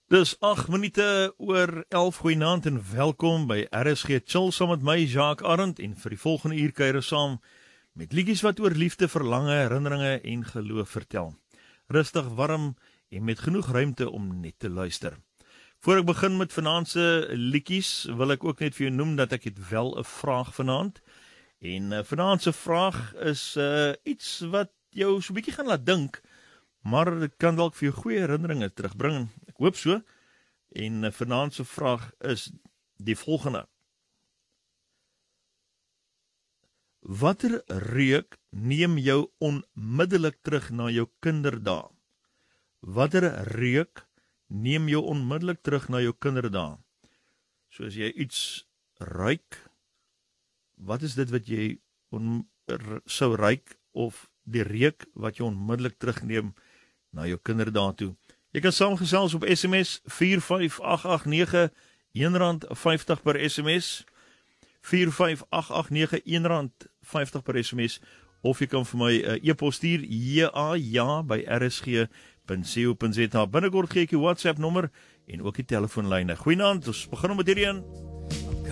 Dis 8 minute oor 11. Goeienaand en welkom by RSG Chill saam met my Jacques Arend en vir die volgende uur kuier saam met liedjies wat oor liefde, verlange, herinneringe en geloof vertel. Rustig, warm en met genoeg ruimte om net te luister. Voor ek begin met vanaand se liedjies, wil ek ook net vir jou noem dat ek het wel 'n vraag vanaand. En vanaand se vraag is iets wat jou so 'n bietjie gaan laat dink, maar dit kan dalk vir jou goeie herinneringe terugbring. Ek hoop so. En vanaand se vraag is die volgende. Watter reuk neem jou onmiddellik terug na jou kinderdae? Watter reuk neem jou onmiddellik terug na jou kinderdae? So as jy iets ruik, wat is dit wat jy sou ruik, of die reuk wat jy onmiddellik terugneem na jou kinderdae toe? Jy kan saamgesels op SMS 45889, R1.50 per SMS, 45889, R1.50 per SMS, of jy kan vir my e-pos stuur, ja@rsg.co.za. Binnekort gee ek jou WhatsApp nommer en ook die telefoonlyne. Goeienaand, ons begin met hierdie een.